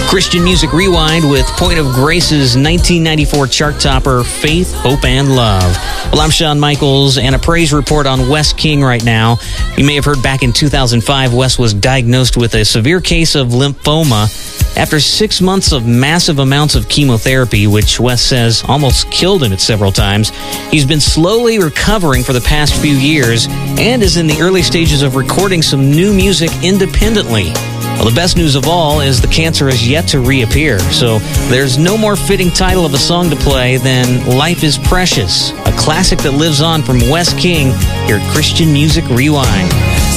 Christian Music Rewind with Point of Grace's 1994 chart topper, Faith, Hope, and Love. Well, I'm Shawn Michaels, and a praise report on Wes King right now. You may have heard back in 2005, Wes was diagnosed with a severe case of lymphoma after 6 months of massive amounts of chemotherapy, which Wes says almost killed him at several times. He's been slowly recovering for the past few years and is in the early stages of recording some new music independently. Well, the best news of all is the cancer is yet to reappear, so there's no more fitting title of a song to play than Life is Precious, a classic that lives on from Wes King here at Christian Music Rewind.